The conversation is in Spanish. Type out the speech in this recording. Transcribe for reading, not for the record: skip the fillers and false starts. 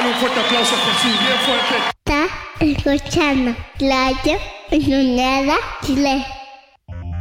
un fuerte aplauso a Jesús, bien fuerte. Está escuchando Radio Unidad Chile.